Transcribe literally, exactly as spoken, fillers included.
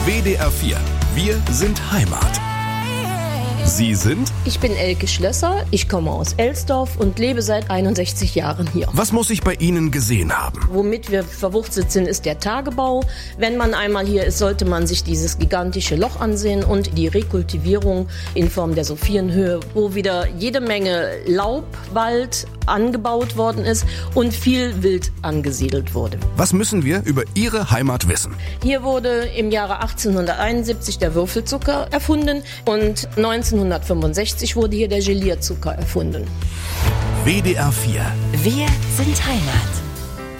W D R vier. Wir sind Heimat. Sie sind? Ich bin Elke Schlösser, ich komme aus Elsdorf und lebe seit einundsechzig Jahren hier. Was muss ich bei Ihnen gesehen haben? Womit wir verwurzelt sind, ist der Tagebau. Wenn man einmal hier ist, sollte man sich dieses gigantische Loch ansehen und die Rekultivierung in Form der Sophienhöhe, wo wieder jede Menge Laubwald angebaut worden ist und viel Wild angesiedelt wurde. Was müssen wir über Ihre Heimat wissen? Hier wurde im Jahre achtzehnhunderteinundsiebzig der Würfelzucker erfunden und neunzehnhundertfünfundsechzig wurde hier der Gelierzucker erfunden. W D R vier. Wir sind Heimat.